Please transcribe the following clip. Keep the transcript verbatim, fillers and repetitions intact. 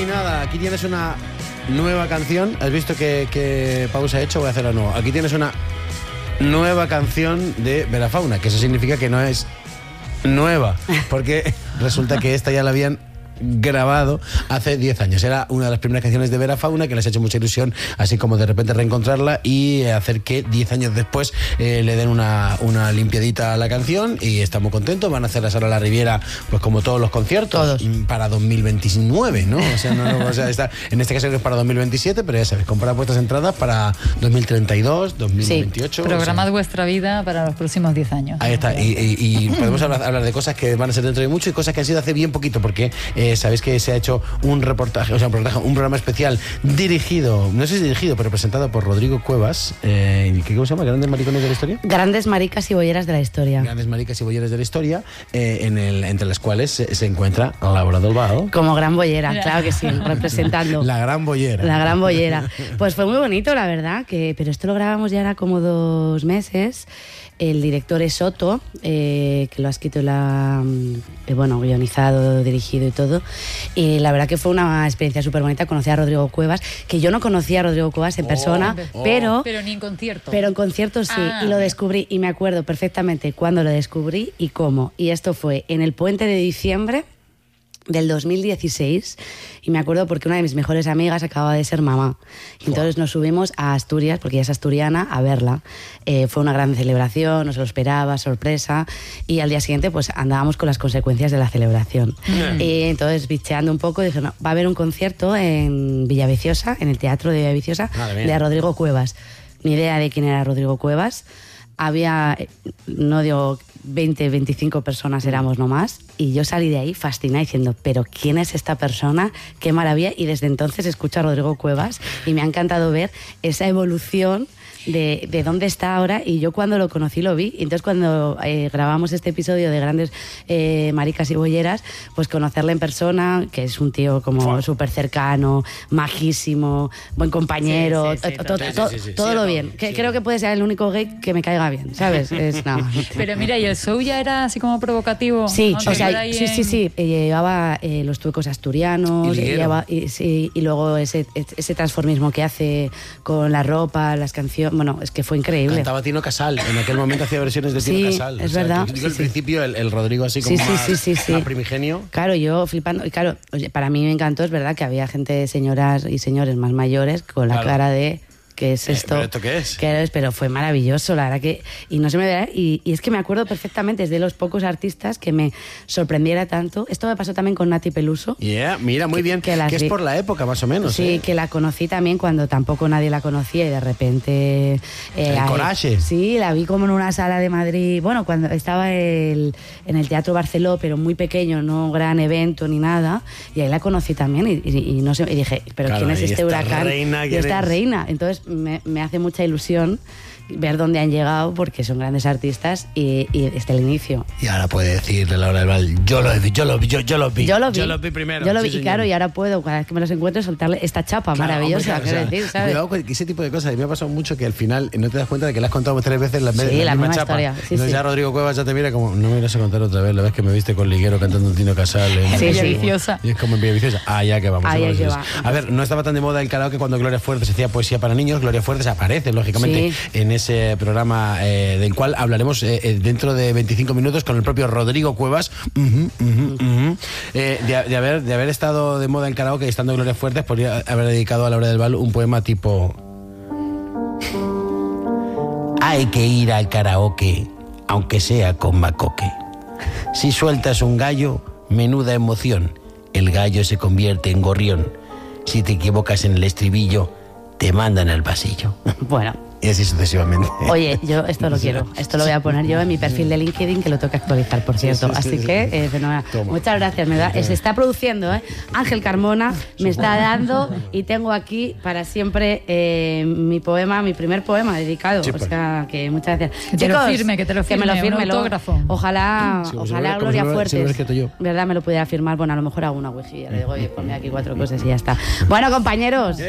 Y nada, aquí tienes una nueva canción. ¿Has visto qué, qué pausa he hecho? Voy a hacerla nueva. Aquí tienes una nueva canción de Vera Fauna, que eso significa que no es nueva, porque resulta que esta ya la habían grabado hace diez años. Era una de las primeras canciones de Vera Fauna, que les ha hecho mucha ilusión, así como de repente reencontrarla y hacer que diez años después eh, le den una, una limpiadita a la canción, y está muy contento. Van a hacer la Sala La Riviera, pues como todos los conciertos, todos. Para dos mil veintinueve, ¿no? O sea, no, no, o sea está, en este caso es para dos mil veintisiete, pero ya sabes, comprar vuestras entradas para dos mil treinta y dos, dos mil veintiocho. Sí, programad o sea, vuestra vida para los próximos diez años. Ahí está, y, y, y podemos hablar, hablar de cosas que van a ser dentro de mucho y cosas que han sido hace bien poquito, porque eh, sabéis que se ha hecho un reportaje, o sea, un, reportaje, un programa especial dirigido, no sé si dirigido, pero presentado por Rodrigo Cuevas. Eh, ¿Cómo se llama? ¿Grandes maricones de la historia? Grandes maricas y bolleras de la historia. Grandes maricas y bolleras de la historia, eh, en el, entre las cuales se, se encuentra Laura Dolbao. Como gran bollera, claro que sí, representando. La gran bollera. La gran bollera. Pues fue muy bonito, la verdad, que, pero esto lo grabamos ya era como dos meses. El director es Soto, eh, que lo ha escrito, la, eh, bueno, guionizado, dirigido y todo. Y la verdad que fue una experiencia súper bonita. Conocí a Rodrigo Cuevas, que yo no conocía a Rodrigo Cuevas en oh, persona, oh. pero... Pero ni en concierto. Pero en concierto sí, ah, y lo descubrí, y me acuerdo perfectamente cuándo lo descubrí y cómo. Y esto fue en el puente de diciembre del dos mil dieciséis, y me acuerdo porque una de mis mejores amigas acababa de ser mamá, y entonces nos subimos a Asturias, porque ella es asturiana, a verla. Eh, fue una gran celebración, no se lo esperaba, sorpresa, y al día siguiente pues andábamos con las consecuencias de la celebración. Mm. Y entonces, bicheando un poco, dije, no, va a haber un concierto en Villaviciosa, en el Teatro de Villaviciosa, de Rodrigo Cuevas. Ni idea de quién era Rodrigo Cuevas. Había, no digo veinte, veinticinco personas éramos nomás, y yo salí de ahí fascinada diciendo, pero ¿quién es esta persona? ¡Qué maravilla! Y desde entonces escucho a Rodrigo Cuevas y me ha encantado ver esa evolución de, de dónde está ahora, y yo cuando lo conocí lo vi. Y entonces cuando eh, grabamos este episodio de Grandes eh, Maricas y Bolleras, pues conocerle en persona, que es un tío como súper cercano, majísimo, buen compañero, sí, sí, sí, to, to, to, to, sí, sí, sí, todo sí, lo bien. Que, sí. Creo que puede ser el único gay que me caiga bien, ¿sabes? Es, no. Pero mira, ¿y el show ya era así como provocativo? Sí, o sea, sí, sí, sí, eh, llevaba eh, los tuecos asturianos, y, llevaba, y, sí, y luego ese, ese transformismo que hace con la ropa, las canciones. Bueno, es que fue increíble. Cantaba Tino Casal, en aquel momento hacía versiones de Tino sí, Casal. es o sea, verdad. Yo digo sí, al sí. principio el, el Rodrigo así como sí, más, sí, sí, sí. más primigenio. Claro, yo flipando. Y claro, oye, para mí me encantó, es verdad que había gente, señoras y señores más mayores, con la claro. cara de... ¿Qué es esto? Eh, ¿Pero esto qué es? ¿Qué es? Pero fue maravilloso, la verdad que... Y no se me verá, y, y es que me acuerdo perfectamente, es de los pocos artistas que me sorprendiera tanto. Esto me pasó también con Nati Peluso. Yeah, mira, muy que, bien. Que, que es por la época, más o menos. Sí, ¿eh? que la conocí también cuando tampoco nadie la conocía, y de repente... Eh, el coraje. Sí, la vi como en una sala de Madrid. Bueno, cuando estaba el, en el Teatro Barceló, pero muy pequeño, no gran evento ni nada. Y ahí la conocí también, y, y, y no sé, y dije, ¿pero claro, quién es este huracán? Reina, y esta es? reina. Entonces me, me hace mucha ilusión ver dónde han llegado, porque son grandes artistas, y, y desde el inicio. Y ahora puede decirle Laura del Val, yo lo vi, yo lo vi, yo, yo lo vi. Yo lo vi. Yo lo vi primero. Yo lo vi, sí, y claro, y ahora puedo, cada vez que me los encuentro, soltarle esta chapa claro, maravillosa, hombre, claro, o sea, decir, ¿sabes? Cuidado con ese tipo de cosas. Y me ha pasado mucho que al final no te das cuenta de que le has contado tres veces la, sí, la, la misma, misma chapa. Historia. Sí, Entonces sí. ya Rodrigo Cuevas ya te mira como, no me irás a contar otra vez, la vez que me viste con Liguero cantando un Tino Casal. En sí, Villaviciosa. Y es como en Villaviciosa. Ah, ya que vamos. Ah, ya que va. A ver, no estaba tan de moda el karaoke cuando Gloria Fuertes hacía poesía para niños. Gloria Fuertes aparece, lógicamente, sí. en ese programa eh, del cual hablaremos eh, dentro de veinticinco minutos con el propio Rodrigo Cuevas. Uh -huh, uh -huh, uh -huh. Eh, de, de, haber, de haber estado de moda el karaoke y estando Gloria Fuertes, podría haber dedicado a Laura del Val un poema tipo: hay que ir al karaoke, aunque sea con macoque. Si sueltas un gallo, menuda emoción, el gallo se convierte en gorrión. Si te equivocas en el estribillo, te mandan al pasillo. Bueno. Y así sucesivamente. Oye, yo esto lo quiero. Esto lo voy a poner yo en mi perfil de LinkedIn, que lo tengo que actualizar, por cierto. Sí, sí, así sí, que, sí. Eh, fenomenal. Muchas gracias. Me da, se está produciendo, ¿eh? Ángel Carmona me está dando, y tengo aquí para siempre eh, mi poema, mi primer poema dedicado. Sí, o sea, que muchas gracias. Que te Chicos, lo firme, que te lo firme. Que me lo firme. Un autógrafo. Ojalá, sí, ojalá si Gloria si Fuertes, si yo. ¿verdad? Me lo pudiera firmar. Bueno, a lo mejor hago una wiki. Le digo, oye, ponme aquí cuatro cosas y ya está. Bueno, compañeros.